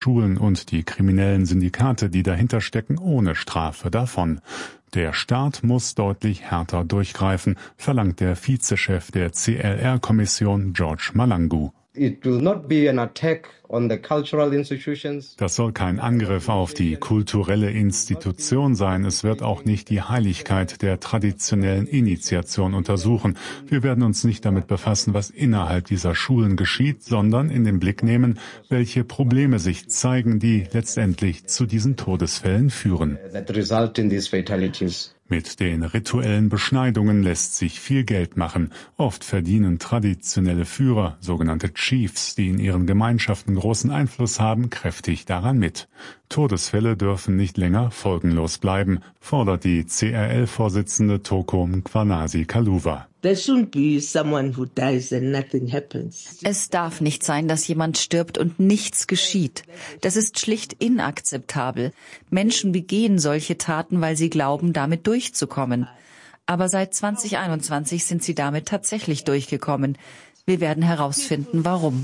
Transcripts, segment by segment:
Schulen und die kriminellen Syndikate, die dahinter stecken, ohne Strafe davon. Der Staat muss deutlich härter durchgreifen, verlangt der Vizechef der CLR-Kommission George Malangu. It will not be an attack on the cultural institutions. Das soll kein Angriff auf die kulturelle Institution sein. Es wird auch nicht die Heiligkeit der traditionellen Initiation untersuchen. Wir werden uns nicht damit befassen, was innerhalb dieser Schulen geschieht, sondern in den Blick nehmen, welche Probleme sich zeigen, die letztendlich zu diesen Todesfällen führen. That result in these fatalities. Mit den rituellen Beschneidungen lässt sich viel Geld machen. Oft verdienen traditionelle Führer, sogenannte Chiefs, die in ihren Gemeinschaften großen Einfluss haben, kräftig daran mit. Todesfälle dürfen nicht länger folgenlos bleiben, fordert die CRL-Vorsitzende Toko Mkhwanasi Kaluva. Es darf nicht sein, dass jemand stirbt und nichts geschieht. Das ist schlicht inakzeptabel. Menschen begehen solche Taten, weil sie glauben, damit durchzukommen. Aber seit 2021 sind sie damit tatsächlich durchgekommen. Wir werden herausfinden, warum.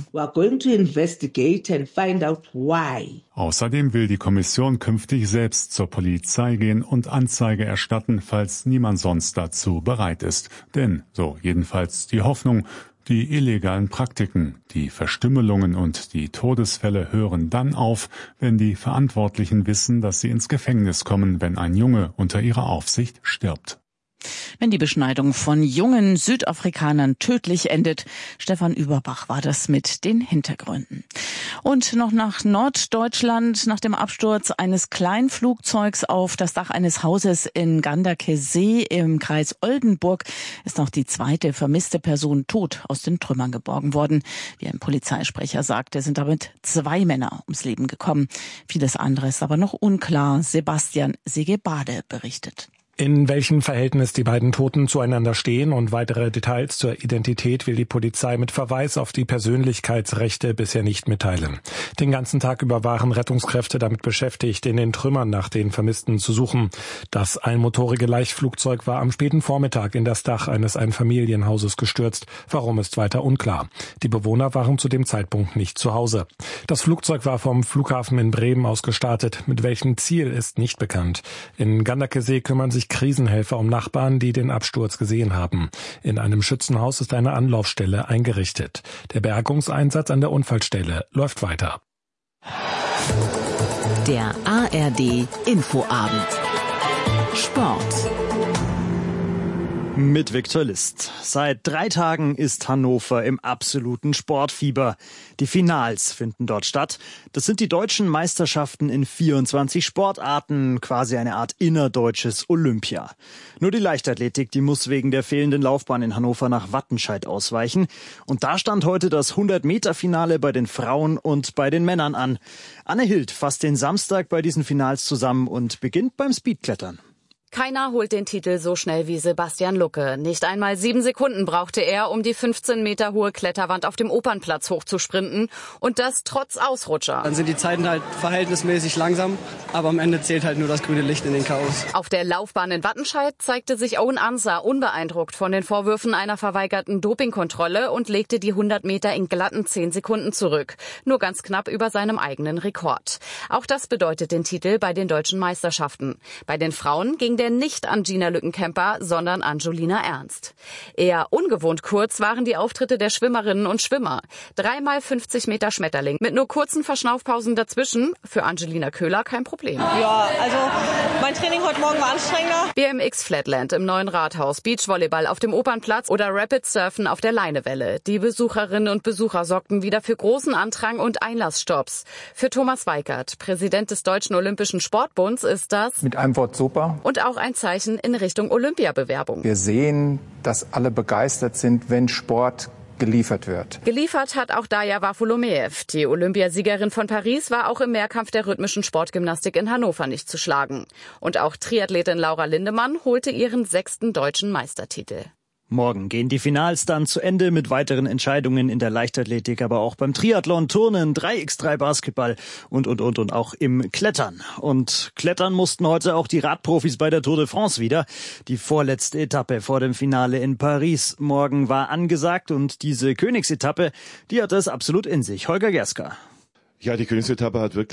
Außerdem will die Kommission künftig selbst zur Polizei gehen und Anzeige erstatten, falls niemand sonst dazu bereit ist. Denn, so jedenfalls die Hoffnung, die illegalen Praktiken, die Verstümmelungen und die Todesfälle hören dann auf, wenn die Verantwortlichen wissen, dass sie ins Gefängnis kommen, wenn ein Junge unter ihrer Aufsicht stirbt. Wenn die Beschneidung von jungen Südafrikanern tödlich endet. Stefan Überbach war das mit den Hintergründen. Und noch nach Norddeutschland. Nach dem Absturz eines Kleinflugzeugs auf das Dach eines Hauses in Ganderkesee im Kreis Oldenburg ist noch die zweite vermisste Person tot aus den Trümmern geborgen worden. Wie ein Polizeisprecher sagte, sind damit 2 Männer ums Leben gekommen. Vieles andere ist aber noch unklar. Sebastian Segebade berichtet. In welchem Verhältnis die beiden Toten zueinander stehen und weitere Details zur Identität will die Polizei mit Verweis auf die Persönlichkeitsrechte bisher nicht mitteilen. Den ganzen Tag über waren Rettungskräfte damit beschäftigt, in den Trümmern nach den Vermissten zu suchen. Das einmotorige Leichtflugzeug war am späten Vormittag in das Dach eines Einfamilienhauses gestürzt. Warum ist weiter unklar. Die Bewohner waren zu dem Zeitpunkt nicht zu Hause. Das Flugzeug war vom Flughafen in Bremen aus gestartet. Mit welchem Ziel ist nicht bekannt. In Ganderkesee kümmern sich Krisenhelfer um Nachbarn, die den Absturz gesehen haben. In einem Schützenhaus ist eine Anlaufstelle eingerichtet. Der Bergungseinsatz an der Unfallstelle läuft weiter. Der ARD Infoabend. Sport. Mit Viktor List. Seit 3 Tagen ist Hannover im absoluten Sportfieber. Die Finals finden dort statt. Das sind die deutschen Meisterschaften in 24 Sportarten, quasi eine Art innerdeutsches Olympia. Nur die Leichtathletik, die muss wegen der fehlenden Laufbahn in Hannover nach Wattenscheid ausweichen. Und da stand heute das 100-Meter-Finale bei den Frauen und bei den Männern an. Anne Hild fasst den Samstag bei diesen Finals zusammen und beginnt beim Speedklettern. Keiner holt den Titel so schnell wie Sebastian Lucke. Nicht einmal 7 Sekunden brauchte er, um die 15 Meter hohe Kletterwand auf dem Opernplatz hochzusprinten. Und das trotz Ausrutscher. Dann sind die Zeiten halt verhältnismäßig langsam, aber am Ende zählt halt nur das grüne Licht in den Chaos. Auf der Laufbahn in Wattenscheid zeigte sich Owen Ansah unbeeindruckt von den Vorwürfen einer verweigerten Dopingkontrolle und legte die 100 Meter in glatten 10 Sekunden zurück. Nur ganz knapp über seinem eigenen Rekord. Auch das bedeutet den Titel bei den deutschen Meisterschaften. Bei den Frauen ging der nicht an Gina Lückenkämper, sondern an Julina Ernst. Eher ungewohnt kurz waren die Auftritte der Schwimmerinnen und Schwimmer. 3x 50 Meter Schmetterling mit nur kurzen Verschnaufpausen dazwischen. Für Angelina Köhler kein Problem. Ja, also mein Training heute Morgen war anstrengender. BMX Flatland im neuen Rathaus, Beachvolleyball auf dem Opernplatz oder Rapid Surfen auf der Leinewelle. Die Besucherinnen und Besucher sorgten wieder für großen Andrang und Einlassstopps. Für Thomas Weikert, Präsident des Deutschen Olympischen Sportbunds, ist das mit einem Wort super. Und auch ein Zeichen in Richtung Olympiabewerbung. Wir sehen, dass alle begeistert sind, wenn Sport geliefert wird. Geliefert hat auch Daja Wafolomeev. Die Olympiasiegerin von Paris war auch im Mehrkampf der rhythmischen Sportgymnastik in Hannover nicht zu schlagen. Und auch Triathletin Laura Lindemann holte ihren 6. deutschen Meistertitel. Morgen gehen die Finals dann zu Ende mit weiteren Entscheidungen in der Leichtathletik, aber auch beim Triathlon, Turnen, 3x3 Basketball und auch im Klettern. Und klettern mussten heute auch die Radprofis bei der Tour de France wieder. Die vorletzte Etappe vor dem Finale in Paris morgen war angesagt und diese Königsetappe, die hat es absolut in sich. Holger Gerska. Ja, die Königsetappe hat wirklich